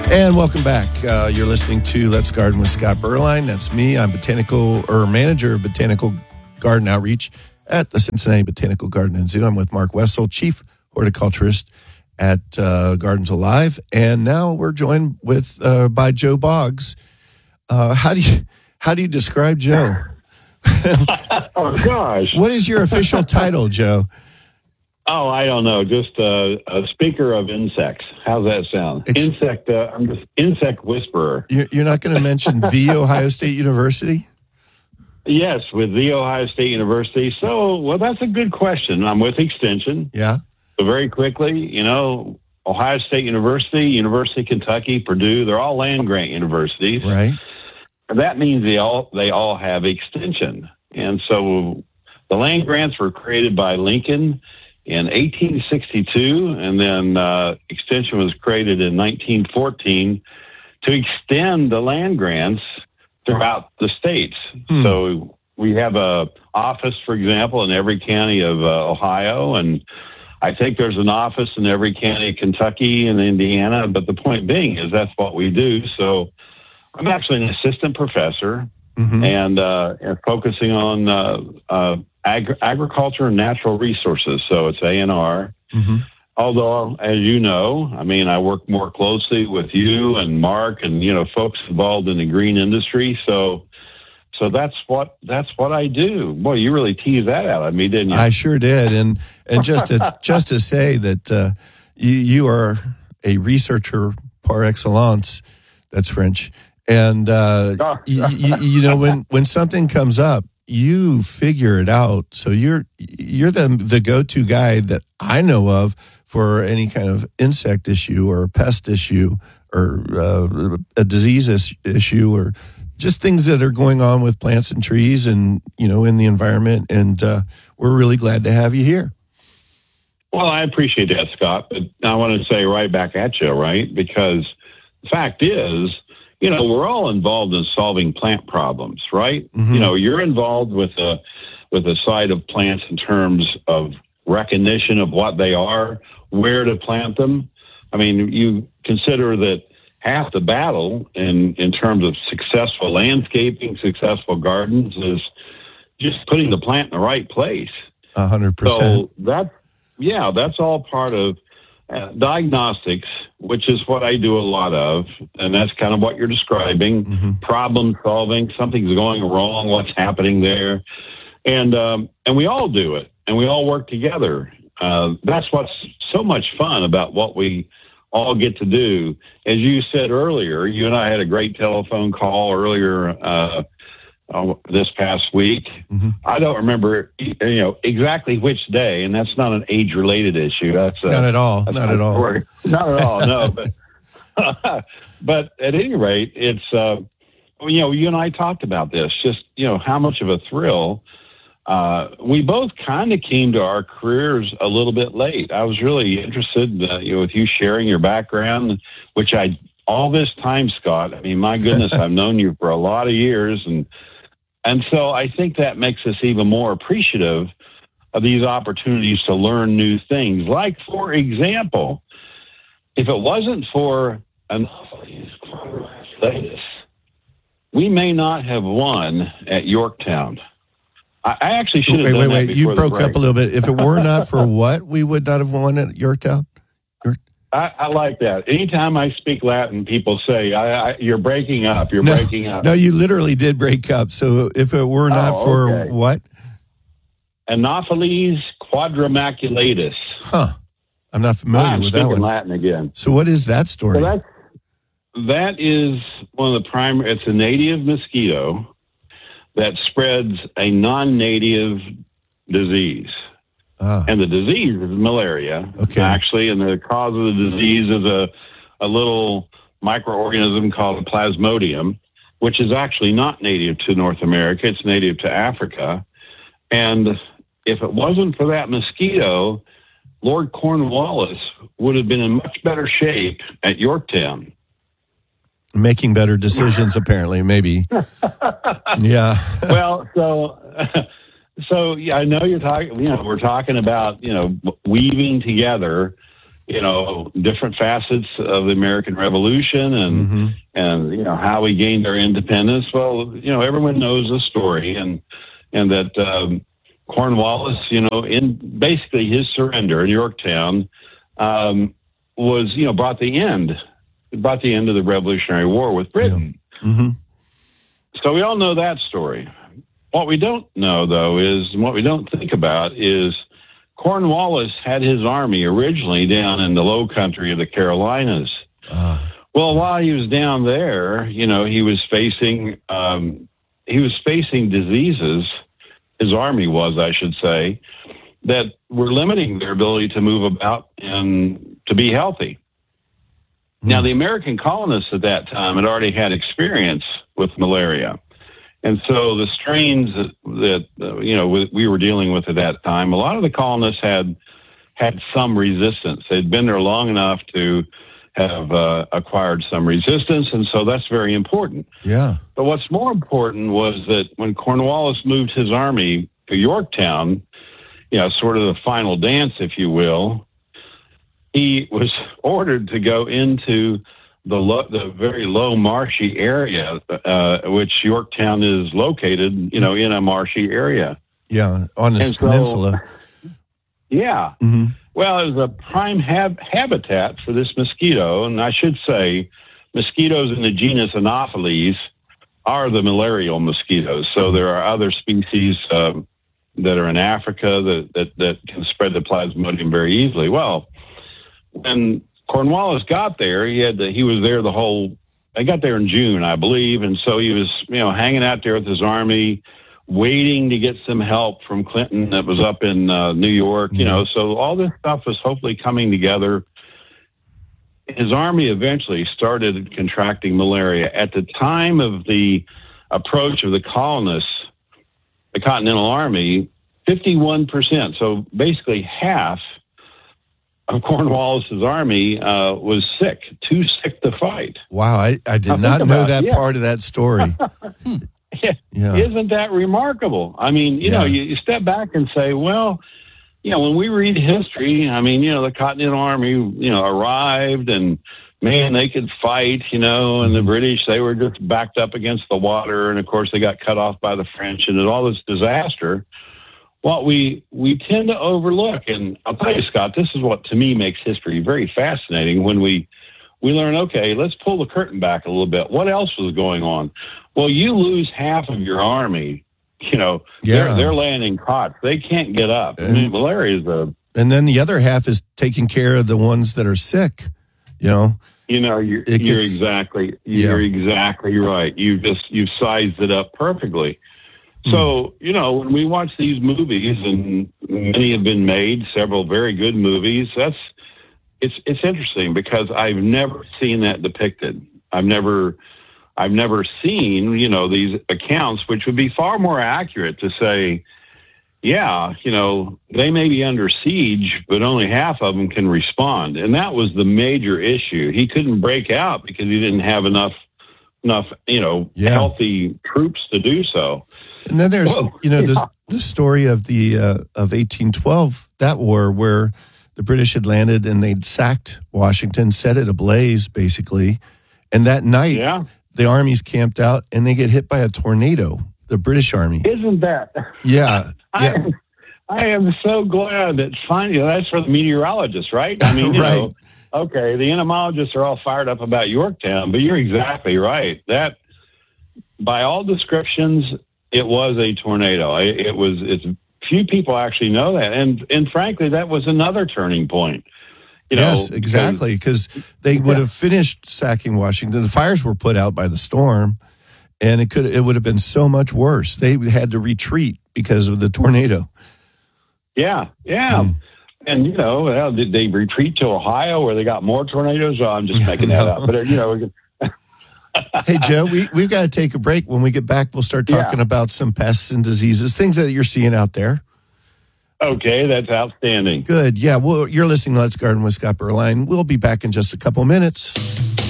And welcome back. You're listening to Let's Garden with Scott Berline. That's me. I'm manager of Botanical Garden Outreach at the Cincinnati Botanical Garden and Zoo. I'm with Mark Wessel, chief horticulturist at Gardens Alive. And now we're joined by Joe Boggs. How do you describe Joe? Oh, gosh. What is your official title, Joe? Oh, I don't know. Just a speaker of insects. How's that sound? I'm just insect whisperer. You're not going to mention The Ohio State University? Yes, with The Ohio State University. So, that's a good question. I'm with Extension. Yeah. So very quickly, Ohio State University, University of Kentucky, Purdue, they're all land-grant universities. Right. That means they all have Extension. And so the land grants were created by Lincoln in 1862, and then Extension was created in 1914 to extend the land grants throughout the states. So we have a office, for example, in every county of Ohio, and I think there's an office in every county of Kentucky and Indiana, but the point being is that's what we do. So I'm actually an assistant professor and focusing on agriculture and natural resources. So it's A&R. Although, as you know, I work more closely with you and Mark and, folks involved in the green industry. So that's what I do. Boy, you really teased that out of me, didn't you? I sure did. And just to say that you are a researcher par excellence, that's French. And, when something comes up, you figure it out. So you're the go-to guy that I know of for any kind of insect issue or pest issue or a disease issue or just things that are going on with plants and trees and, in the environment. And we're really glad to have you here. Well, I appreciate that, Scott. But I want to say right back at you, right? Because the fact is, we're all involved in solving plant problems, right? You're involved with the side of plants in terms of recognition of what they are, where to plant them. You consider that half the battle in terms of successful landscaping, successful gardens is just putting the plant in the right place. 100%. So that's all part of diagnostics, which is what I do a lot of, and that's kind of what you're describing. Problem solving, something's going wrong, what's happening there, and we all do it, and we all work together. That's what's so much fun about what we all get to do. As you said earlier, you and I had a great telephone call earlier this past week. I don't remember, exactly which day, and that's not an age-related issue. That's not at all. Not at all. Not at all. No, but at any rate, it's you and I talked about this. Just how much of a thrill. We both kind of came to our careers a little bit late. I was really interested, with you sharing your background, which all this time, Scott. My goodness, I've known you for a lot of years, and so I think that makes us even more appreciative of these opportunities to learn new things. Like, for example, if it wasn't for Anopheles quadrangulatus, we may not have won at Yorktown. I actually should have done that before You broke the break. up a little bit. If it were not for what, we would not have won at Yorktown? I like that. Anytime I speak Latin, people say, you're breaking up. You're breaking up. No, you literally did break up. So if it were not for what? Anopheles quadrangulatus. Huh. I'm not familiar with that one. I'm speaking Latin again. So what is that story? So that is one of the primary, it's a native mosquito that spreads a non-native disease. And the disease is malaria, actually, and the cause of the disease is a little microorganism called a plasmodium, which is actually not native to North America. It's native to Africa. And if it wasn't for that mosquito, Lord Cornwallis would have been in much better shape at Yorktown. Making better decisions, apparently, maybe. Yeah. Well, so yeah, I know you're talking. We're talking about weaving together different facets of the American Revolution and how we gained our independence. Well, everyone knows the story and that Cornwallis, in basically his surrender in Yorktown, was brought the end of the Revolutionary War with Britain. Mm-hmm. So we all know that story. What we don't know, though, is, and what we don't think about is, Cornwallis had his army originally down in the low country of the Carolinas. Well, while he was down there, he was facing diseases. His army was, I should say, that were limiting their ability to move about and to be healthy. Now, the American colonists at that time had already had experience with malaria. And so the strains that we were dealing with at that time, a lot of the colonists had some resistance. They'd been there long enough to have acquired some resistance, and so that's very important. Yeah. But what's more important was that when Cornwallis moved his army to Yorktown, sort of the final dance, if you will, he was ordered to go into the very low marshy area, which Yorktown is located, in a marshy area. Yeah, on this peninsula. Yeah. Mm-hmm. Well, it was a prime habitat for this mosquito, and I should say mosquitoes in the genus Anopheles are the malarial mosquitoes. So there are other species that are in Africa that can spread the plasmodium very easily. Well, when Cornwallis got there, he was there I got there in June, I believe, and so he was, hanging out there with his army, waiting to get some help from Clinton that was up in New York, so all this stuff was hopefully coming together. His army eventually started contracting malaria. At the time of the approach of the colonists, the Continental Army, 51%, so basically half of Cornwallis's army was sick, too sick to fight. Wow, I did not know that part of that story. Yeah. Isn't that remarkable? I mean, you step back and say, well, when we read history, I mean, the Continental Army, arrived and, man, they could fight, and the British, they were just backed up against the water. And, of course, they got cut off by the French and all this disaster. What we tend to overlook, and I'll tell you, Scott, this is what, to me, makes history very fascinating when we learn, okay, let's pull the curtain back a little bit. What else was going on? Well, you lose half of your army, they're laying in cots. They can't get up. I mean, malaria is and then the other half is taking care of the ones that are sick, You're exactly right. You've sized it up perfectly. So, when we watch these movies, and many have been made, several very good movies, it's interesting because I've never seen that depicted. I've never seen, these accounts, which would be far more accurate to say, they may be under siege, but only half of them can respond. And that was the major issue. He couldn't break out because he didn't have enough, healthy troops to do so. And then there's, the story of the of 1812, that war where the British had landed and they'd sacked Washington, set it ablaze, basically. And that night, the armies camped out and they get hit by a tornado, the British army. Isn't that? Yeah. I am so glad that finally, that's for the meteorologists, right? I mean, right. Okay, the entomologists are all fired up about Yorktown, but you're exactly right. That, by all descriptions, it was a tornado. It's few people actually know that, and frankly, that was another turning point. Yes, exactly, because they would have finished sacking Washington. The fires were put out by the storm, and it would have been so much worse. They had to retreat because of the tornado. Yeah. And, did they retreat to Ohio where they got more tornadoes? Oh, I'm just making that up. But, Hey, Joe, we've got to take a break. When we get back, we'll start talking about some pests and diseases, things that you're seeing out there. Okay, that's outstanding. Good. Yeah, well, you're listening to Let's Garden with Scott Berline. We'll be back in just a couple minutes.